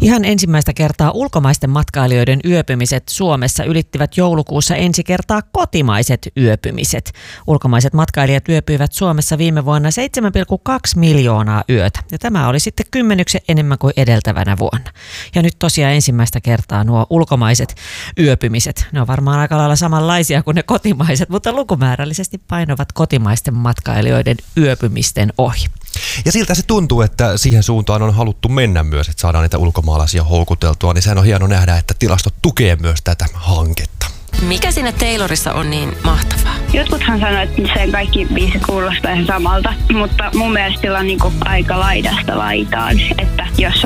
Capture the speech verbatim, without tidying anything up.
Ihan ensimmäistä kertaa ulkomaisten matkailijoiden yöpymiset Suomessa ylittivät joulukuussa ensi kertaa kotimaiset yöpymiset. Ulkomaiset matkailijat yöpyivät Suomessa viime vuonna seitsemän pilkku kaksi miljoonaa yötä. Ja tämä oli sitten kymmenyksen enemmän kuin edeltävänä vuonna. Ja nyt tosiaan ensimmäistä kertaa nuo ulkomaiset yöpymiset. Ne on varmaan aika lailla samanlaisia kuin ne kotimaiset, mutta lukumäärällisesti painovat kotimaisten matkailijoiden yöpymisten ohi. Ja siltä se tuntuu, että siihen suuntaan on haluttu mennä myös, että saadaan niitä ulkomaalaisia houkuteltua, niin sehän on hieno nähdä, että tilastot tukee myös tätä hanketta. Mikä siinä Taylorissa on niin mahtavaa? Jotkuthan sanoo, että sen kaikki biisit kuulostaa ihan samalta, mutta mun mielestä sillä on niinku aika laidasta laitaan, että jos